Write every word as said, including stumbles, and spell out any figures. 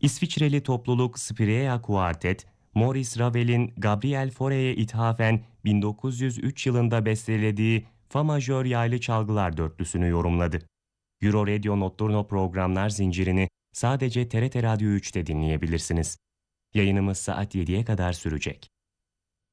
İsviçreli topluluk Spirea Quartet, Maurice Ravel'in Gabriel Fauré'ye ithafen bin dokuz yüz üç yılında bestelediği Fa majör yaylı çalgılar dörtlüsünü yorumladı. Euro Radio Notturno programlar zincirini sadece T R T Radyo üçte dinleyebilirsiniz. Yayınımız saat yediye kadar sürecek.